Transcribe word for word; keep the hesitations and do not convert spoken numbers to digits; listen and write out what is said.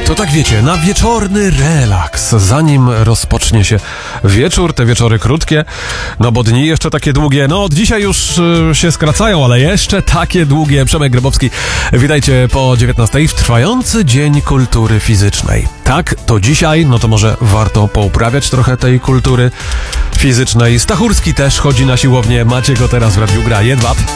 To tak wiecie, na wieczorny relaks, zanim rozpocznie się wieczór, te wieczory krótkie, no bo dni jeszcze takie długie, no od dzisiaj już y, się skracają, ale jeszcze takie długie. Przemek Grabowski, witajcie po dziewiętnastej w trwający Dzień Kultury Fizycznej. Tak, to dzisiaj, no to może warto pouprawiać trochę tej kultury fizycznej. Stachurski też chodzi na siłownię, macie go teraz w Radiu Gra, jedwab.